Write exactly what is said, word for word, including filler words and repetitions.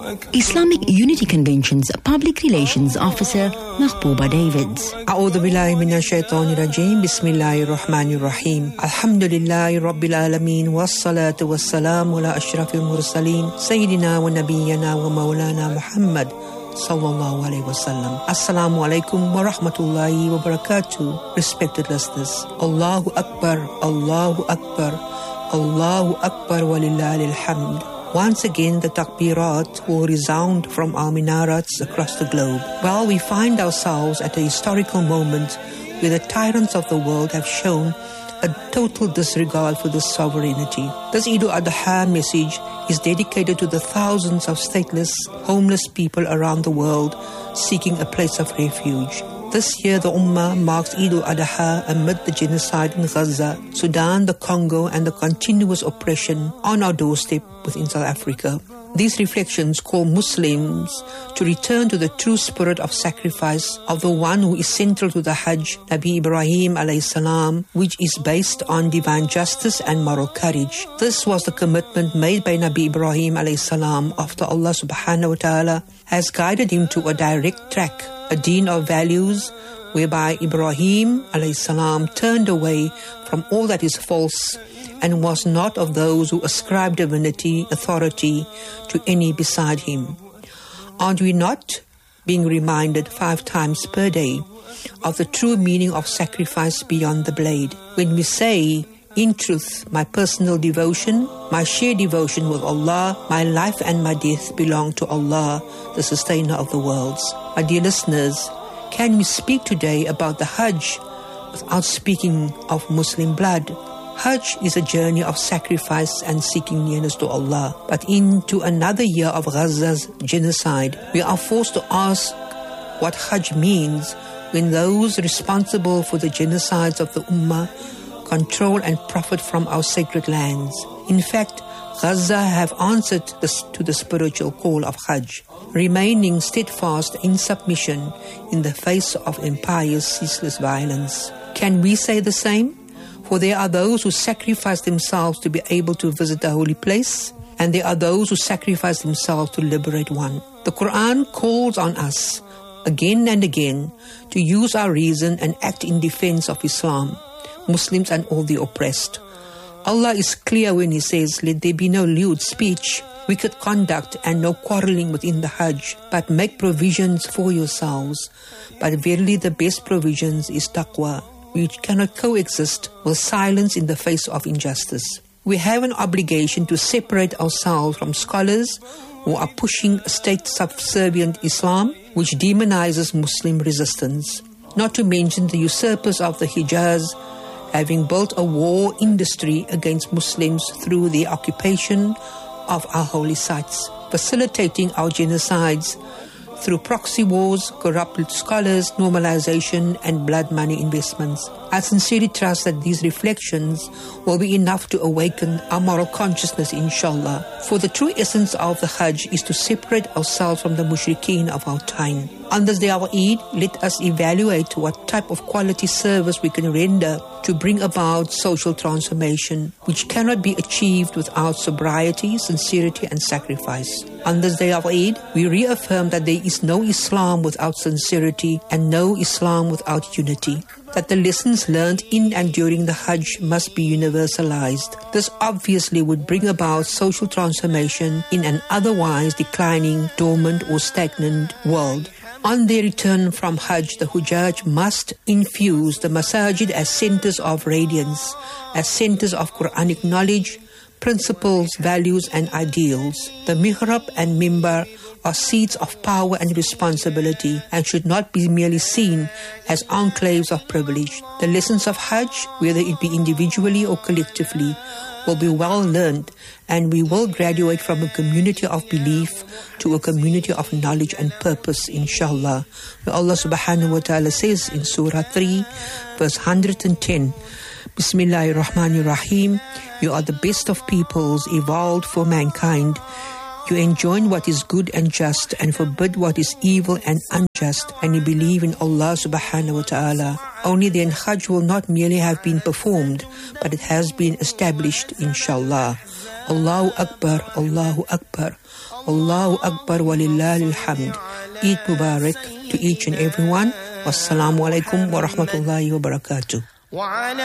Islamic Unity Convention's Public Relations Officer, Mahbooba Davids. A'udhu billahi minash shaitanir rajeem. Bismillahir rahmanir rahim. Alhamdulillahi rabbil alameen. Wassalatu wassalamu ala ashrafil mursaleen. Sayyidina wa nabiyyina wa maulana Muhammad sallallahu alayhi wasallam. Assalamu alaikum wa rahmatullahi wa barakatuh. Respected listeners, Allahu Akbar, Allahu Akbar, Allahu Akbar walillahi alhamd. Once again, the takbirat will resound from our minarets across the globe. While we find ourselves at a historical moment where the tyrants of the world have shown a total disregard for this sovereignty. This Eid al-Adha message is dedicated to the thousands of stateless, homeless people around the world seeking a place of refuge. This year, the Ummah marks Eid al-Adha amid the genocide in Gaza, Sudan, the Congo, and the continuous oppression on our doorstep within South Africa. These reflections call Muslims to return to the true spirit of sacrifice of the one who is central to the Hajj, Nabi Ibrahim alayhi salam, which is based on divine justice and moral courage. This was the commitment made by Nabi Ibrahim alayhi salam after Allah subhanahu wa ta'ala has guided him to a direct track, a deen of values whereby Ibrahim alayhi salam turned away from all that is false and was not of those who ascribe divinity, authority to any beside him. Aren't we not being reminded five times per day of the true meaning of sacrifice beyond the blade? When we say, in truth, my personal devotion, my shared devotion with Allah, my life and my death belong to Allah, the sustainer of the worlds. My dear listeners, can we speak today about the Hajj without speaking of Muslim blood? Hajj is a journey of sacrifice and seeking nearness to Allah. But into another year of Gaza's genocide, we are forced to ask what Hajj means when those responsible for the genocides of the Ummah control and profit from our sacred lands. In fact, Gaza have answered this, to the spiritual call of Hajj, remaining steadfast in submission in the face of empire's ceaseless violence. Can we say the same? For there are those who sacrifice themselves to be able to visit the holy place, and there are those who sacrifice themselves to liberate one. The Quran calls on us again and again to use our reason and act in defense of Islam, Muslims and all the oppressed. Allah is clear when He says, let there be no lewd speech, wicked conduct and no quarreling within the Hajj, but make provisions for yourselves. But verily the best provisions is taqwa, which cannot coexist with silence in the face of injustice. We have an obligation to separate ourselves from scholars who are pushing a state-subservient Islam which demonizes Muslim resistance. Not to mention the usurpers of the Hijaz having built a war industry against Muslims through the occupation of our holy sites, facilitating our genocides through proxy wars, corrupt scholars, normalization, and blood money investments. I sincerely trust that these reflections will be enough to awaken our moral consciousness, inshallah. For the true essence of the Hajj is to separate ourselves from the mushrikeen of our time. On this day of Eid, let us evaluate what type of quality service we can render to bring about social transformation, which cannot be achieved without sobriety, sincerity, and sacrifice. On this day of Eid, we reaffirm that there is no Islam without sincerity and no Islam without unity. That the lessons learned in and during the Hajj must be universalized. This obviously would bring about social transformation in an otherwise declining, dormant or stagnant world. On their return from Hajj, the Hujjaj must infuse the masajid as centers of radiance, as centers of Quranic knowledge, principles, values and ideals. The mihrab and mimbar are seats of power and responsibility and should not be merely seen as enclaves of privilege. The lessons of Hajj, whether it be individually or collectively, will be well learned, and we will graduate from a community of belief to a community of knowledge and purpose, inshallah. Where Allah subhanahu wa ta'ala says in Surah three, verse one hundred ten, Bismillahir Rahmanir Rahim, you are the best of peoples, evolved for mankind. You enjoin what is good and just and forbid what is evil and unjust, and you believe in Allah subhanahu wa ta'ala. Only then Hajj will not merely have been performed, but it has been established, inshallah. Allahu Akbar, Allahu Akbar, Allahu Akbar walillahi alhamd. Eid Mubarak to each and everyone. Wassalamu alaikum wa rahmatullahi wa barakatuh.